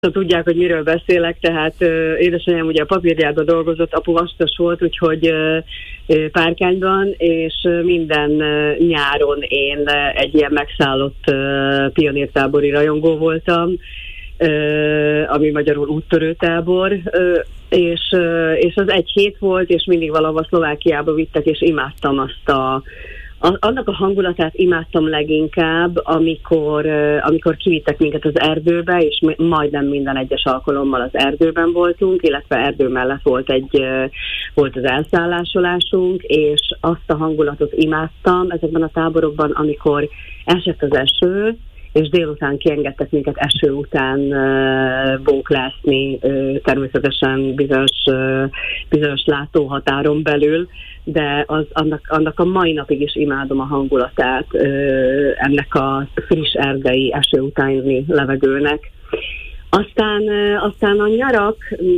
Tudják, hogy miről beszélek, tehát édesanyám ugye a papírgyárban dolgozott, apu vastas volt, úgyhogy Párkányban, és minden nyáron én egy ilyen megszállott pionértábori rajongó voltam, ami magyarul úttörőtábor, és az egy hét volt, és mindig valahol Szlovákiába vittek, és imádtam annak a hangulatát imádtam leginkább, amikor kivittek minket az erdőbe, és majdnem minden egyes alkalommal az erdőben voltunk, illetve erdő mellett volt az elszállásolásunk, és azt a hangulatot imádtam ezekben a táborokban, amikor esett az eső, és délután kiengedtek minket eső után bóklászni, természetesen bizonyos látóhatáron belül, de annak a mai napig is imádom a hangulatát ennek a friss erdei eső utáni levegőnek. Aztán a nyarak,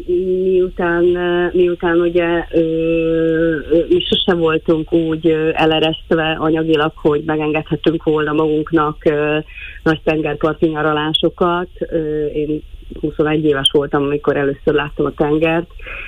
miután ugye mi sose voltunk úgy eleresztve anyagilag, hogy megengedhetünk volna magunknak nagy tengerparti nyaralásokat. Én 21 éves voltam, amikor először láttam a tengert.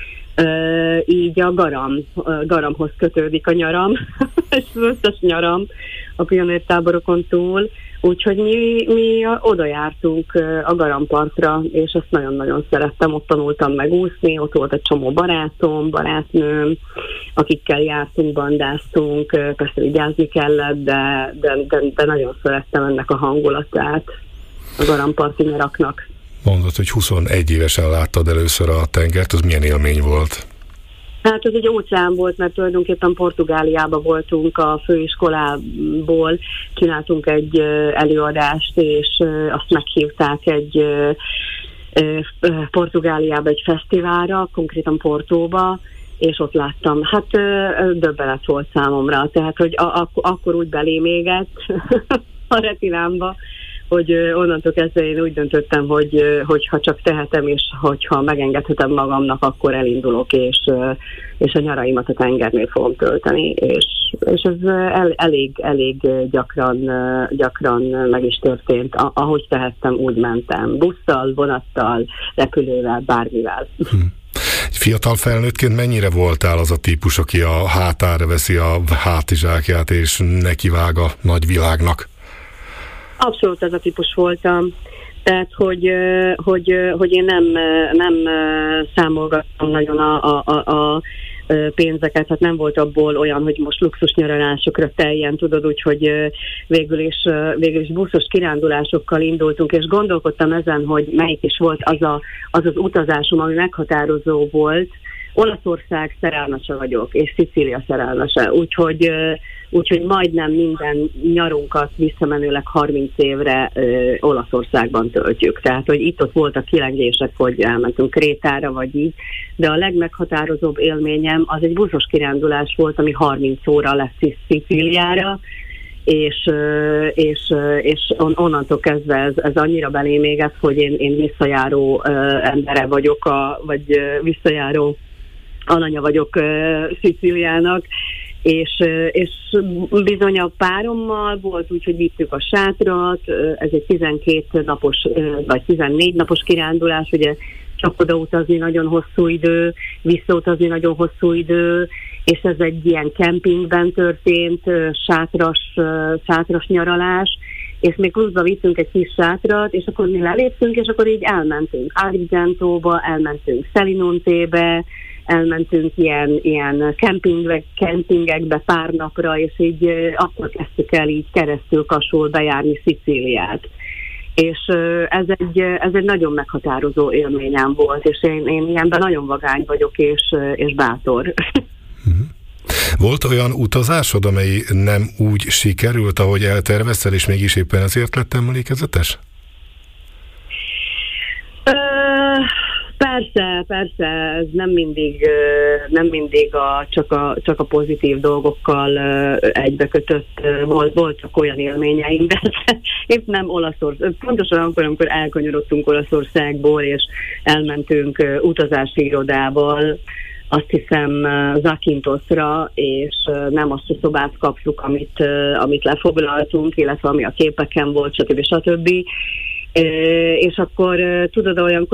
Így a garamhoz kötődik a nyaram, és az összes nyaram a pionértáborokon túl, úgyhogy mi oda jártunk a Garampartra, és ezt nagyon-nagyon szerettem, ott tanultam megúszni, ott volt egy csomó barátom, barátnőm, akikkel jártunk, bandáztunk, persze vigyázni kellett, de nagyon szerettem ennek a hangulatát a Garamparti nyaraknak. Mondod, hogy 21 évesen láttad először a tengert, az milyen élmény volt? Hát ez egy óceán volt, mert tulajdonképpen Portugáliában voltunk a főiskolából, csináltunk egy előadást, és azt meghívták egy Portugáliába egy fesztiválra, konkrétan Portóba, és ott láttam. Hát döbbenet volt számomra, tehát hogy akkor úgy belémégett a retinámba, hogy onnantól kezdve én úgy döntöttem, hogy ha csak tehetem, és hogyha megengedhetem magamnak, akkor elindulok, és a nyaraimat a tengernél fogom tölteni, és ez elég gyakran meg is történt. Ahogy tehettem, úgy mentem. Busszal, vonattal, repülővel, bármivel. Fiatal felnőttként mennyire voltál az a típus, aki a hátára veszi a hátizsákját, és nekivág a nagy világnak? Abszolút ez a típus voltam. Tehát, hogy én nem számolgattam nagyon a pénzeket, hát nem volt abból olyan, hogy most luxus nyaralásokra teljen, tudod, úgyhogy végül is buszos kirándulásokkal indultunk, és gondolkodtam ezen, hogy melyik is volt az utazásom, ami meghatározó volt. Olaszország szerelmese vagyok, és Szicília szerelmese, úgyhogy majdnem minden nyarunkat visszamenőleg 30 évre Olaszországban töltjük. Tehát, hogy itt-ott voltak kilengések, hogy elmentünk Krétára, vagy így, de a legmeghatározóbb élményem az egy buszos kirándulás volt, ami 30 óra lesz Szicíliára, és onnantól kezdve ez annyira belém égett, hogy én visszajáró embere vagyok, vagy visszajáró alanya vagyok Szicíliának, és bizony a párommal volt úgy, hogy vittük a sátrat, ez egy 12 napos, vagy 14 napos kirándulás, ugye csak odautazni nagyon hosszú idő, visszautazni nagyon hosszú idő, és ez egy ilyen kempingben történt sátras nyaralás, és még pluszba vittünk egy kis sátrat, és akkor mi leléptünk, és akkor így elmentünk Agrigentóba, elmentünk Selinuntébe, elmentünk ilyen kempingekbe pár napra, és így akkor kezdtük el így keresztül kasul bejárni Szicíliát. És ez egy nagyon meghatározó élményem volt, és én ilyenben nagyon vagány vagyok, és bátor. Volt olyan utazásod, amely nem úgy sikerült, ahogy eltervezted, és mégis éppen ezért lett emlékezetes? Persze, ez nem mindig csak a pozitív dolgokkal egybekötött, voltak olyan élményeink, de épp nem Olaszország. Pontosan akkor, amikor elkanyarodtunk Olaszországból, és elmentünk utazási irodával, azt hiszem Zakynthosra, és nem azt a szobát kaptuk, amit lefoglaltunk, illetve ami a képeken volt, stb. És akkor tudod, olyan